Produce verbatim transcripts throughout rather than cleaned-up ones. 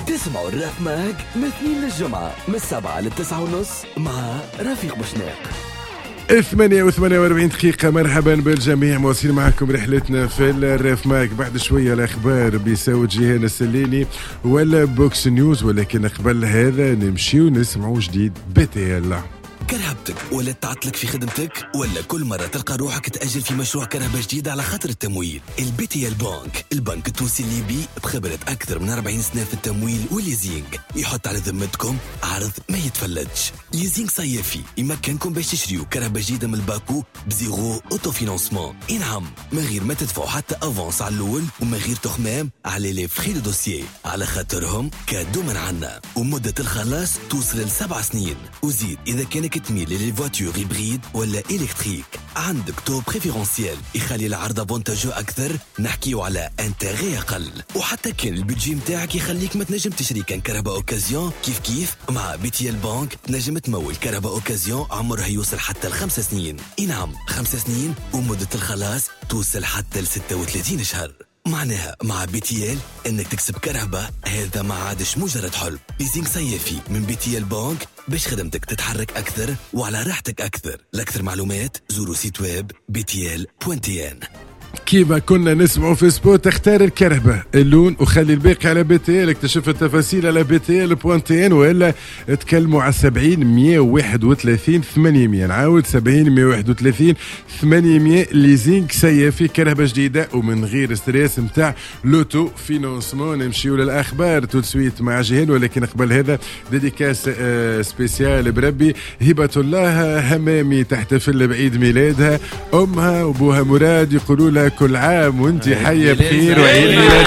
تسمعوا الريف ماج من اثنين للجمعة من السبعة للتسعة ونص مع رفيق بوشناق. ثمانية وثمانية وأربعين دقيقة. مرحبا بالجميع، مواصلين معكم رحلتنا في الريف ماك. بعد شوية الأخبار بصوت جيهان السليني ولا بوكس نيوز، ولكن قبل هذا نمشي ونسمعوا جديد بي تي ال. كرهبتك ولا تعطلك في خدمتك، ولا كل مرة تلقى روحك تأجل في مشروع كرهبة جديد على خاطر التمويل؟ البي تي ال بانك، البنك التونسي الليبي بخبرة أكثر من أربعين سنة في التمويل والليزينج، يحط على ذمتكم عرض ما يتفلتش. ليزينج صيفي يمكنكم باش تشتريوا كرهبة جديدة من الباكو بزيرو اوتو فينانسمون، إنعم من غير ما تدفعوا حتى افونس على الأول، ومن غير تخمام على لي فري دو دوسيي، على خاطرهم كادو من عنا. ومدة الخلاص توصل لسبع سنين. وزيد إذا كانك تميل للي فواتور هيبريد ولا إلكتريك، عندك تو بريفيرونسيال يخلي العرض افونتاجو أكثر، نحكيو على انتاغي أقل. وحتى كان البيدجي متاعك يخليك ما تنجم تشتري كان كهرباء أوكازيون، كيف كيف مع بي تي ال بانك تنجم تمول كهرباء أوكازيون عمرها يوصل حتى الخمس سنين. إنعم خمس سنين، ومدة الخلاص توصل حتى لستة وثلاثين شهر. معناها مع بي تي ال انك تكسب كرهبة، هذا ما عادش مجرد حلم. ليزينج صيفي من بي تي ال بانك باش خدمتك تتحرك اكثر وعلى راحتك اكثر. لاكثر معلومات زوروا سيت ويب بي تي ال دوت ان. كيما كنا نسمعوا في سبوت، اختار الكرهبة اللون وخلي الباقي على بي تي ال. اكتشف التفاصيل على بي تي ال دوت ان، ولا تكلموا على سبعين مية وواحد وثلاثين ثمانمية. نعاود سبعين مية وواحد وثلاثين ثمانمية. ليزينج صيفي كرهبة جديدة ومن غير ستريس متاع لوتو فينانسمون. نمشيو للأخبار تو سويت مع جيهان، ولكن قبل هذا ديديكاس آه سبيسيال بربي. هبة الله همامي تحتفل بعيد ميلادها، أمها وأبوها مراد يقولوا لها كل عام وانت حية بخير وعيد ميلاد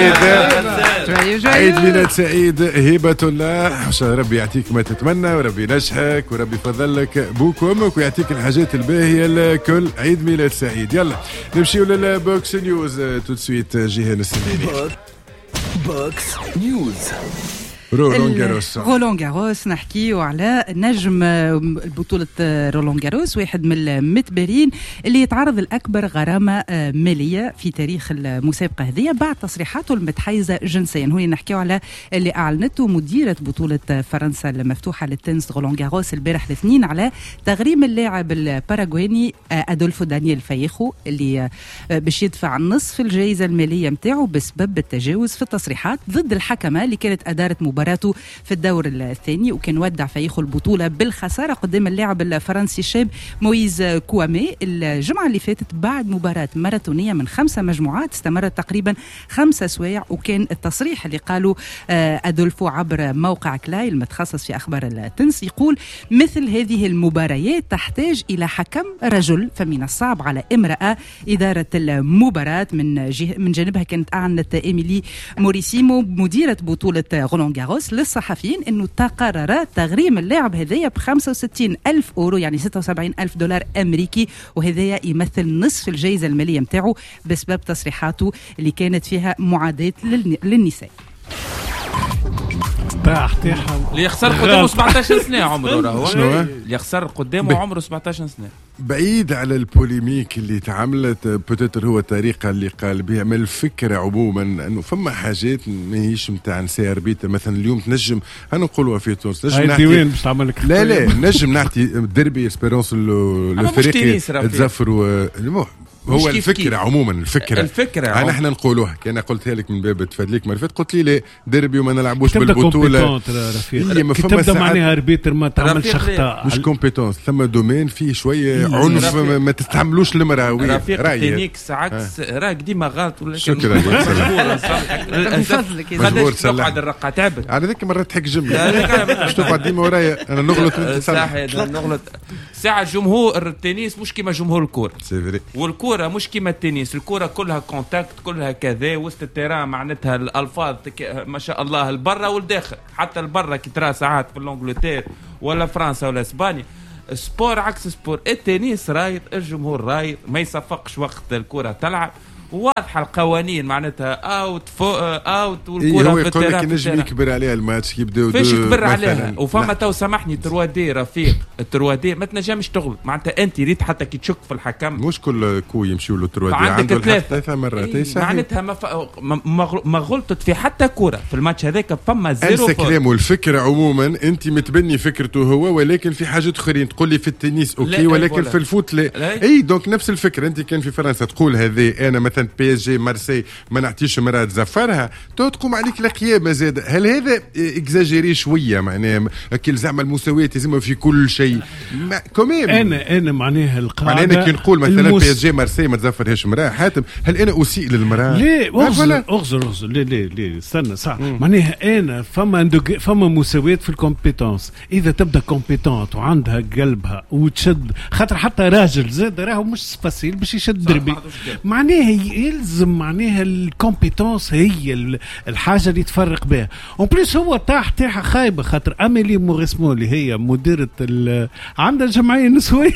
سعيد. عيد ميلاد سعيد هبة الله، ربي يعطيك ما تتمنى، وربي ينجحك، وربي يفضلك بوك وامك، ويعطيك الحاجات الباهية الكل. عيد ميلاد سعيد. يلا نمشيو للبوكس نيوز تو سويت. جيهان السليمي. بوكس نيوز. رولون جاروس. رولون جاروس نحكيو على نجم بطولة رولون جاروس، واحد من المتبرين اللي يتعرض الأكبر غرامة مالية في تاريخ المسابقة هذه بعد تصريحاته المتحيزة جنسيا. هو نحكيو على اللي أعلنته مديرة بطولة فرنسا المفتوحة للتنس رولون جاروس البارح الاثنين على تغريم اللاعب الباراغويني أدولفو دانييل فايخو، اللي باش يدفع نصف الجائزة المالية متاعه بسبب التجاوز في التصريحات ضد الحكمة اللي كانت أدارت مباراة في الدور الثاني. وكان ودع فايخو البطولة بالخسارة قدام اللاعب الفرنسي الشاب مويز كوامي الجمعة اللي فاتت بعد مباراة ماراثونية من خمسة مجموعات استمرت تقريبا خمسة سوايع. وكان التصريح اللي قالوا أدولفو عبر موقع كلاي المتخصص في أخبار التنس يقول: مثل هذه المباريات تحتاج إلى حكم رجل، فمن الصعب على امرأة إدارة المباراة. من من جانبها كانت أعلنت إيميلي موريسيمو مديرة بطولة رولون جاروس للصحفيين انه تقرر تغريم اللاعب هذايا ب خمسة وستين ألف اورو، يعني ستة وسبعين ألف دولار امريكي، وهذايا يمثل نصف الجائزه الماليه نتاعو بسبب تصريحاته اللي كانت فيها معاداه للنساء. اللي يخسر قدامه سبعطاش سنة عمره، راهو شنو اللي يخسر قدامه عمره سبعطاش سنة. بعيد على البوليميك اللي تعملت بوتيتر، هو الطريقة اللي قال بها، من الفكرة عموما انه فما حاجات ماهيش متاع نساء اربيتر. مثلا اليوم تنجم هنقولوا في تونس نجم نعطي وين باش تعمل لك لا لا نجم نعطي دربي اسبيرونس الفريق تزفروا. هو الفكرة كيف. عموما الفكرة الفكرة أنا احنا نقولوها، كان قلتها لك من باب تفادليك مرفت، قلت لي لا ديربي وما نلعبوش بالبطولة. تبدأ معناها اربيتر ما تعملش اخطاء، مش كومبيتونس، ثم دومين فيه شوية عنف ما تستعملوش المرأة. رفيق التينيكس عكس راك ديما غلط ولا شكرا مجبور تقعد الرقعة تعبت على ذيك مرة تحك جملة مش تقعد ديما ورايا أنا نغلط صح نغلط ساعة. جمهور التنس مش كيما جمهور الكورة، والكورة مش كيما التنس، الكورة كلها كونتاكت كلها كذا وسط التيران، معناتها الألفاظ ما شاء الله البرة والداخل. حتى البرة كي ترى ساعات في الانجلتير ولا فرنسا ولا اسبانيا سبور عكس سبور. التنس رايط، الجمهور رايط، ما يصفقش وقت الكورة تلعب، واضحه القوانين معناتها اوت فوق اوت والكره في التيران. يقول لك نجم يكبر عليها الماتش يبداو فاش يكبر عليها وفما تو سامحني ثري دي رفيق ثري دي ما تنجمش تغلط معناتها انت ريت حتى كي تشك في الحكم مش كل كو يمشيوا له ثري دي عنده ثلاثه مرات إيه معناتها ما, ف... ما ما غلطت في حتى كره في الماتش هذاك فما زيرو كلامه. الفكره عموما انت متبني فكرته هو ولكن في حاجات اخرين تقول لي في التنس اوكي ولكن في الفوت لا. اي دونك نفس الفكره انت كان في فرنسا تقول هذه انا مثلا بي اس جي مارسي ما نعطيش مرات زفرها تو تقوم عليك القيامه زاد. هل هذا اكزاجيري شويه معناها كل زعما المساواه لازم في كل شيء كوميم. انا انا معناها القاعده معناها انا كي نقول مثلا المس... بي اس جي مارسي ما تزفرهاش مراه حاتم هل انا اسيء للمراه؟ ليه اغزر اغزر اغزر ليه ليه ليه استنى صح معناها انا فما فما مساواه في الكومبيتونس. اذا تبدا كومبيتونت وعندها قلبها وتشد خاطر حتى راجل زاد راهو مش فاسيل باش يشد دربي معناها يلزم معناها الكومبيتونس هي الحاجه اللي تفرق بها. اون بليس هو طاح طيحه خايبه خاطر اميلي موريسمو اللي هي مديره عندها جمعيه نسويه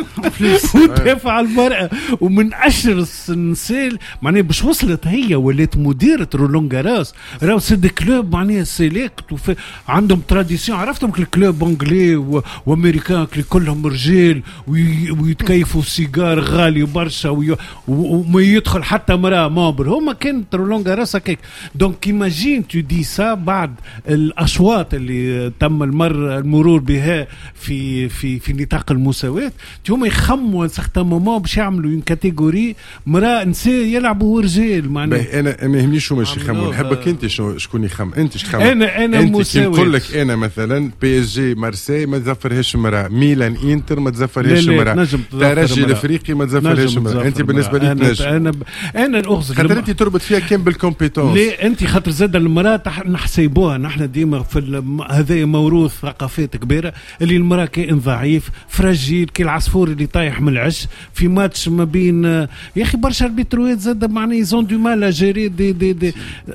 وتدافع على المراه ومن اشهر النساء معناها باش وصلت هي ولات مديره رولون غاروس. راهو سد كلوب معناها سيليكت وفي عندهم تراديسيون. عرفتهم الكلوب انجلي وامريكان كلهم رجال ويتكيفوا سيجار غالي برشا وما يدخل حتى مراه مامبر. هما كانت رولون غاروس هكاك. دونك ايماجين تو دي سا بعد الاشواط اللي تم المر المرور بها في في في نطاق المساواه هما يخموا سختة مومون باش يعملوا اون كاتيجوري مراه نساء يلعبوا رجال معناها. انا ما يهمنيش هما يخموا نحبك انت شكون يخم انت شخم. انا انا مساواه نقول لك انا مثلا بي اس جي مارسي ما تزفرهاش مراه ميلان انتر ما تزفرهاش مراه ترجي الافريقي ما تزفرهاش مراه. انت بالنسبه لي تنجم انا انا الاغز خاطر انت تربط فيها كان بالكومبيتونس. ليه انت خاطر زاد المراه نحسيبوها نحن ديما في هذا موروث ثقافات كبيره اللي المراه كائن ضعيف فراجيل كي العصفور اللي طايح من العش في ماتش ما بين يا اخي برشا البترويت زاد معناها يزون دو مال جيري دي دي دي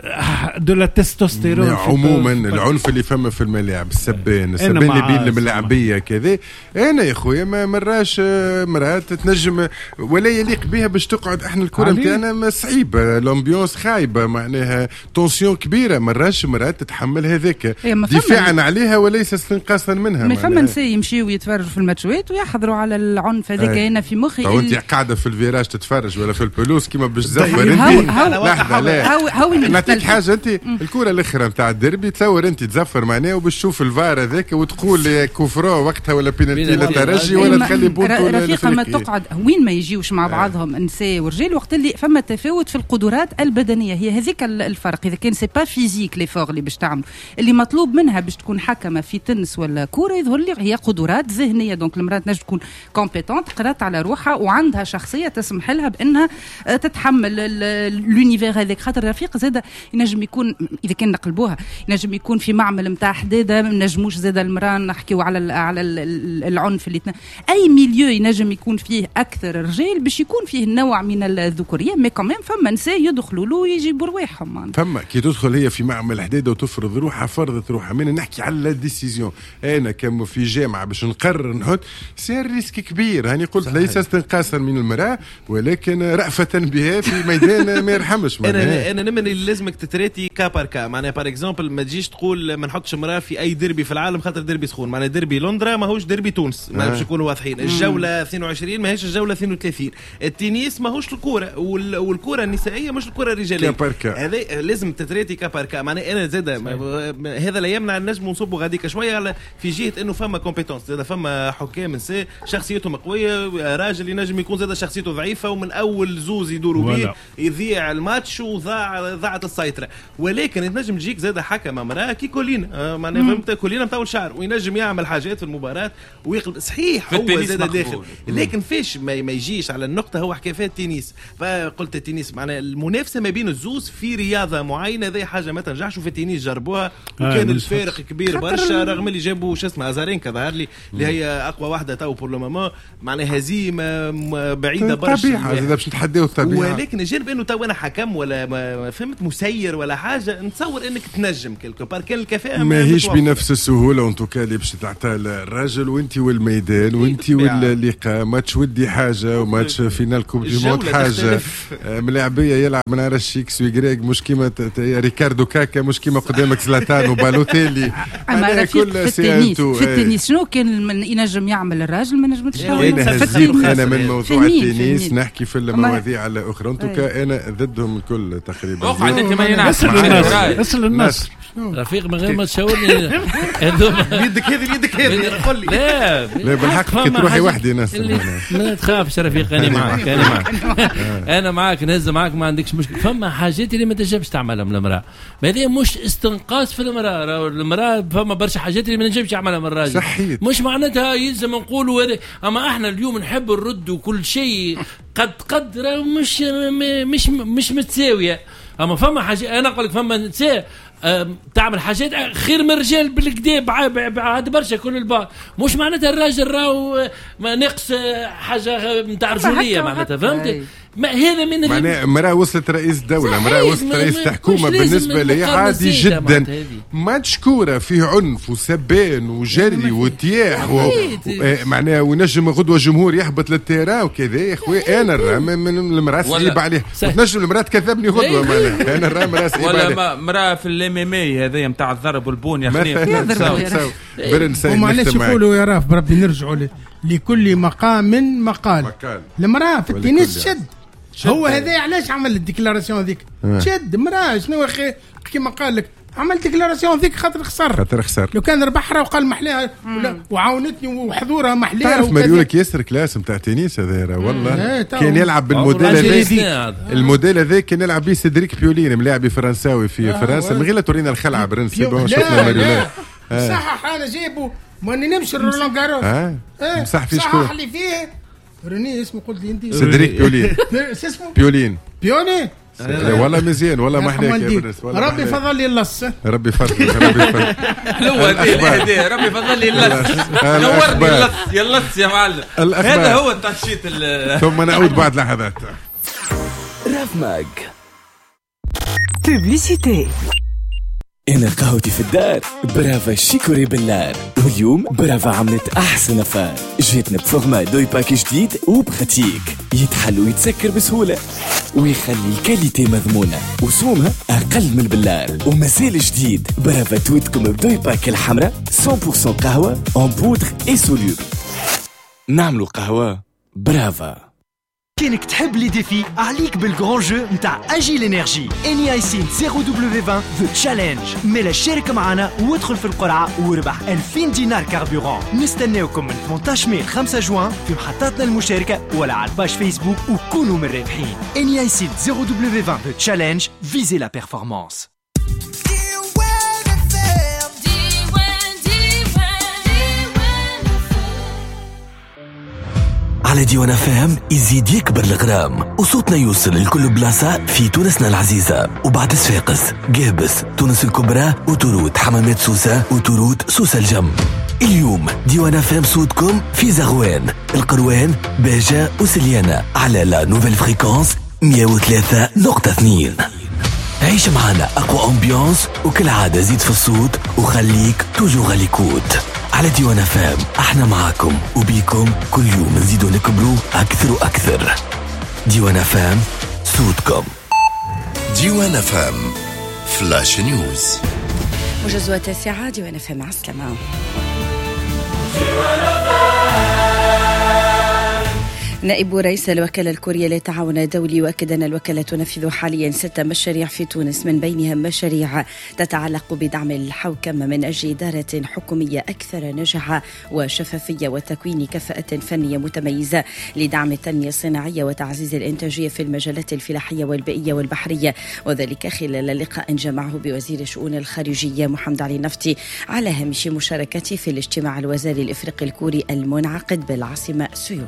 دو لا تستوستيرون. عموما العنف اللي فما في الملاعب السبان السبان اللي بين الملاعبيه كذا انا يا خويا ما مراش مرات تنجم ولا يليق بها باش تقعد. احنا الكره نتاعنا صعيبه الامبيونس خايبه معناها تونسيون كبيره مراش مرات تتحمل هذاك دفاعا عليها وليس استنقاصا منها. ما فما نساء يمشيوا يتفرجوا في الماتشات ويحضروا على العنف هذاك. انا في مخي او انت قاعده في الفيراج تتفرج ولا في البلوس كيما باش تزفر انت لحظه لا نعطيك حاجه انت الكره الاخرى نتاع الديربي تصور انت تزفر معناها وباش تشوف الفار هذاك وتقول كوفرو وقتها ولا بينالتي للترجي ولا تخلي بونتو رفيقه ما تقعد وين ما يجيوش مع بعضهم نساء ورجال وقت اللي فما تفاوت في القدرات البدنيه. هي هذيك الفرق. اذا كان سي با فيزيك لي فور اللي باش تعمل اللي مطلوب منها باش تكون حكمه في تنس ولا كوره يظهر لي هي قدرات ذهنيه. دونك المراه تنجم تكون كومبيتونت قرات على روحها وعندها شخصيه تسمح لها بانها تتحمل لونيفير هذاك. خاطر رفيق زاده ينجم يكون اذا كان نقلبوها ينجم يكون في معمل نتاع حداده ما نجموش زاده المراه نحكيو على على العنف اللي تنا. اي ميليو ينجم يكون فيه اكثر رجال باش يكون فيه نوع من الذكوريه مي كمان فما نساء يدخلوا له ويجيبوا رواحهم. فما كي تدخل هي في معمل حداده وتفرض روحها فرضت روحها. من نحكي على الديسيزيون انا كم في جامعه باش نقرر نحط سير ريسك كبير. هاني قلت صحيح. ليس استنقاصا من المراه ولكن رأفة بها في ميدان ما يرحمش. انا انا نمن اللي لازمك تتريتي كا بار كا. معناها بار اكزومبل ما تجيش تقول ما نحطش مراه في اي دربي في العالم خاطر دربي سخون. معناها دربي لندرا ماهوش دربي تونس ما باش نكونوا واضحين. الجوله اثنين وعشرين ماهيش الجوله اثنين وثلاثين. التنس ماهوش الكوره والكوره النسائيه مش الكوره الرجاليه. هذا لازم تتريتي كا بار كا. معناها انا زاد هذا لا يمنع النجم نصبوا غاديك شويه على في جهه انه فما كومبيتونس. زاد فما حكام نساء شخصيتهم قويه. راجل ينجم يكون زاد شخصيته ضعيفه ومن اول زوز يدوروا بيه يذيع الماتش وضاع ضاعت السيطره. ولكن ينجم تجيك زاد حكم امراه كي كولينا معناها فهمت كولينا مطول شعر وينجم يعمل حاجات في المباراه ويقلب صحيح هو زاد داخل. لكن فيش ما يجيش على النقطه هو حكى فيها التنس. فقلت التنس معناها المنافسه ما بين الزوز في رياضه معينه هذه حاجه ما تنجحش. وفي التنس جربوها وكان آه الفارق كبير برشا رغم اللي جابوا شو اسمه ازارينكا ظهر لي اللي هي اقوى واحده تو بور لو مومون. معناها هزيمه بعيده برشا طبيعه زاد باش نتحداو الطبيعه. ولكن جرب انه تو انا حكم ولا ما فهمت مسير ولا حاجه نتصور انك تنجم كلكو بار كان الكفاءه ماهيش بنفس السهوله وانتو كالي باش تعطى الراجل وانت والميدان وانت واللقاء ماتش ودي حاجه وماتش فينال كوب دي موند حاجه ملاعبيه يلعب من نهار الشيك سويغريغ مش كيما ريكاردو كاكا مش كيما قدامك زلاتان وبالوتيلي. اما في التنس في التنس شنو كان ينجم يعمل الراجل ما نجمش انا انا من موضوع التنس نحكي في المواضيع الاخرى. انتوكا انا ضدهم الكل تقريبا. اقعد انت ما ينعس اصل النصر رفيق من غير ما تشاورني. يدك هذه يدك هذه قول لي. لا لا بالحق كنت روحي وحدي ناس. ما تخافش رفيق انا معك انا معك انا معك نهز معك ما عندكش مشكل. فما حاجات اللي ما تنجمش تعملها من المراه. هذه مش استنقاص في المراه. المراه فما برشا حاجات اللي ما نجمش يعملها من الراجل. صحيت. مش معناتها يلزم نقولوا هذا. اما احنا اليوم نحب الرد وكل شيء قد قدر مش مش مش متساويه. اما فما حاجه انا اقول لك فما نساء تعمل حاجات خير من الرجال بالكدا بعد برشا كل البعض. مش معناتها الراجل راهو ناقص حاجه نتاع رجوليه معناتها فهمت. ما هذا من معناها مراه وصلت رئيس دولة مراه وصلت رئيس حكومة بالنسبة لي عادي جدا. ما تشكورة فيه عنف وسبان وجري وتياح و... معناها ونجم غدوة جمهور يحبط للتيران وكذا. يا اخوي انا الرا من المراه صعيب عليه وتنجم المراه تكذبني غدوة معناها انا الرا مراه صعيب عليه. ولا مراه في الام ام اي هذايا نتاع الضرب والبون يا اخي. ومعلش يقولوا يا راف بربي نرجعوا لكل مقام مقال. المراه في التنس شد. هو هذا علاش عمل الديكلاراسيون هذيك شد مراه شنو اخي كيما قال لك عمل ديكلاراسيون هذيك خاطر خسر خاطر خسر. لو كان ربحها وقال محليها وعاونتني وحضورها محليها. تعرف مريولك ياسر كلاس نتاع تنس هذا والله كان يلعب بالموديل هذاك. الموديل هذاك كان يلعب به سيدريك بيولين ملاعبي فرنساوي في فرنسا من غير لا تورينا الخلعه برنس شفنا مريولات صح. انا جايبه ما نمشي رولان جاروس اه صح في شكون صح اللي فيه روني اسمه قلت لي انت سيدريك بيولين. اسمه بيولين بيولين والله مزيان والله ما حناك ربي فضل لي اللص ربي فضل ربي فضل حلوه هذه ربي فضل لي اللص نورني اللص يا اللص يا معلم. هذا هو التنشيط. ثم نعود بعد لحظات. راف ماج بوبليسيتي. أنا قهوتي في الدار برافا شيكوري بالنار. واليوم برافا عملت أحسن أفار جيتنا بفورما دوي باكي جديد وبخاتيك يتحل ويتسكر بسهولة ويخلي الكاليتي مضمونة وسومها أقل من البلار. ومازال جديد برافا تويتكم بدوي باكي الحمراء مية بالمية قهوة en poudre et soluble. نعملوا قهوة برافا. كانك تحب لي ديفي عليك بالجران جو نتاع اجي الانرجي اني ايسين صفر دبليو عشرين ذا تشالنج. ميلا شارك معنا وادخل في القرعه وربح ألفين دينار كاربوران. نستناوكم من ثمانية عشر ماي خمسة جوان في محطاتنا المشاركه ولا على الباج فيسبوك وكونوا من الرابحين. اني ايسين صفر دبليو عشرين ذا تشالنج فيزي لا بيرفورمانس. على ديوان فهم يزيد يكبر الغرام وصوتنا يوصل لكل بلاصة في تونسنا العزيزة وبعد صفاقس قابس تونس الكبرى وتروت حمامات سوسة وتروت سوسة الجم. اليوم ديوان فهم صوتكم في زغوان القروان باجة وسليانة على لا نوفيل فريكونس مية وثلاثة نقطة اثنين. عيش معنا أقوى أمبيانس وكل عادة زيد في الصوت وخليك توجو غاليكوت. على ديوان فام احنا معاكم وبيكم كل يوم نزيدوا نكبروا أكثر وأكثر. ديوان فام صوتكم. ديوان فام فلاش نيوز. وجزوة التاسعة ديوان فام مع السلامة. نائب رئيس الوكالة الكورية للتعاون الدولي يؤكد أن الوكالة تنفذ حاليا ست مشاريع في تونس من بينها مشاريع تتعلق بدعم الحوكمة من أجل إدارة حكومية أكثر نجاحا وشفافية وتكوين كفاءة فنية متميزة لدعم التنمية الصناعية وتعزيز الإنتاجية في المجالات الفلاحية والبيئية والبحرية، وذلك خلال لقاء جمعه بوزير الشؤون الخارجية محمد علي النفطي على هامش مشاركته في الاجتماع الوزاري الإفريقي الكوري المنعقد بالعاصمة سيول.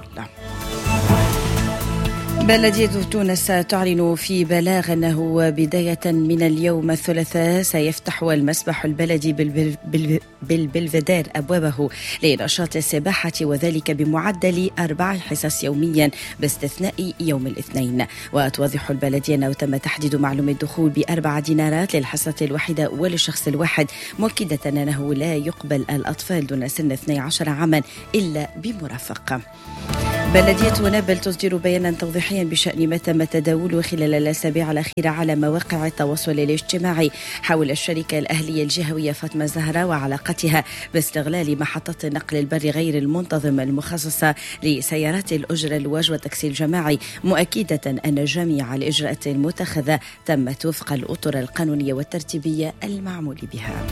بلدية تونس تعلن في بلاغ أنه بداية من اليوم الثلاثاء سيفتح المسبح البلدي بالبلفدار أبوابه لنشاط السباحة، وذلك بمعدل أربع حصص يوميا باستثناء يوم الاثنين. وتوضح البلدية أنه تم تحديد معلوم الدخول بأربع دينارات للحصة الواحدة وللشخص الواحد، مؤكدة أنه لا يقبل الأطفال دون سن اثني عشر عاما إلا بمرافقة. بلدية نابل تصدر بيانا توضيحيا بشأن ما تم تداوله خلال الأسابيع الأخيرة على مواقع التواصل الاجتماعي حول الشركة الأهلية الجهوية فاطمة الزهراء وعلاقتها باستغلال محطة النقل البري غير المنتظم المخصصة لسيارات الأجرة الواج والتاكسي الجماعي، مؤكدة أن جميع الإجراءات المتخذة تمت وفق الأطر القانونية والترتيبية المعمول بها.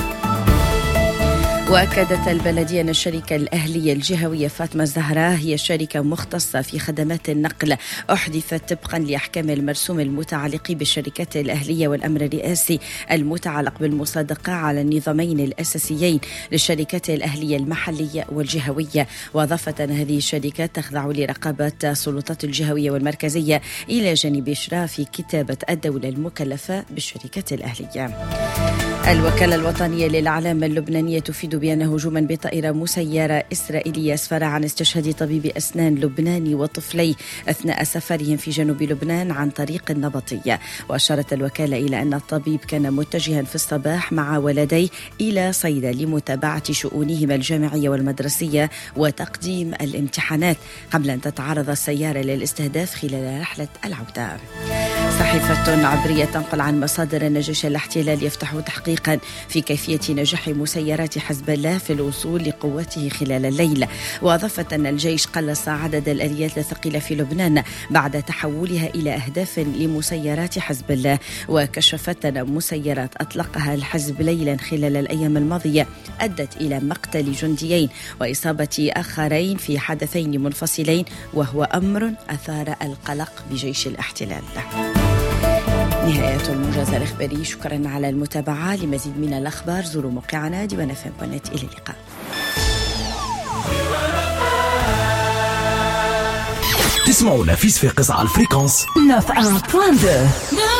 وأكدت البلدية أن الشركة الأهلية الجهوية فاطمة الزهراء هي شركة مختصة في خدمات النقل أحدثت طبقا لأحكام المرسوم المتعلق بالشركات الأهلية والأمر الرئاسي المتعلق بالمصادقة على النظامين الأساسيين للشركات الأهلية المحلية والجهوية. وأضافت أن هذه الشركات تخضع لرقابة السلطات الجهوية والمركزية إلى جانب إشراف كتابة الدولة المكلفة بالشركات الأهلية. الوكالة الوطنية للإعلام اللبنانية تفيد بأن هجوما بطائرة مسيرة إسرائيلية أسفر عن استشهاد طبيب أسنان لبناني وطفلي أثناء سفرهم في جنوب لبنان عن طريق النبطية. وأشارت الوكالة إلى أن الطبيب كان متجها في الصباح مع ولديه إلى صيدا لمتابعة شؤونهما الجامعية والمدرسية وتقديم الامتحانات قبل أن تتعرض السيارة للاستهداف خلال رحلة العودة. صحيفة عبرية تنقل عن مصادر أن جيش الاحتلال يفتح تحقيقا في كيفية نجاح مسيرات حزب الله في الوصول لقوته خلال الليل. وأضافت أن الجيش قلص عدد الآليات الثقيلة في لبنان بعد تحولها إلى أهداف لمسيرات حزب الله. وكشفت أن مسيرات أطلقها الحزب ليلا خلال الأيام الماضية أدت إلى مقتل جنديين وإصابة آخرين في حدثين منفصلين، وهو أمر أثار القلق بجيش الاحتلال. نهاية الموجز الإخباري، شكرا على المتابعة. لمزيد من الأخبار زوروا موقعنا ديوان اف ام دوت نت. إلى اللقاء. تسمعونا في صفاقس على الفريكونس تسعة وتسعين فاصلة اثنين.